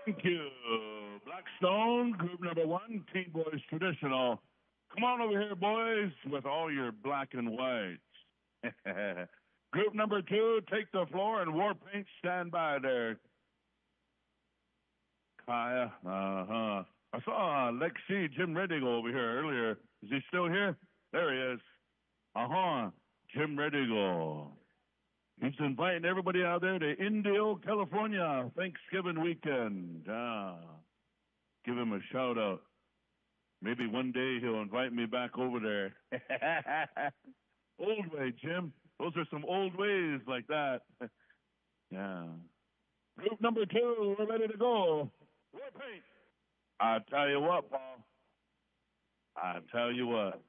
Thank you. Blackstone, group number one, Teen Boys Traditional. Come on over here, boys, with all your black and whites. Group number two, take the floor, and Warpaint, stand by there. Kaya, I saw Lexi Jim Reddick over here earlier. Is he still here? There he is. Jim Reddick. He's inviting everybody out there to Indio, California, Thanksgiving weekend. Give him a shout out. Maybe one day he'll invite me back over there. Old way, Jim. Those are some old ways like that. Yeah. Group number two, we're ready to go. Warpaint. I tell you what, Paul. I tell you what.